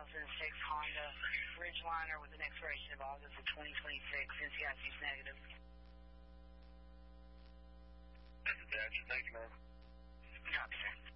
Honda Ridgeliner with an expiration of August of 2026. NCIC's negative. That's attention. Thank you, man. Copy, sir.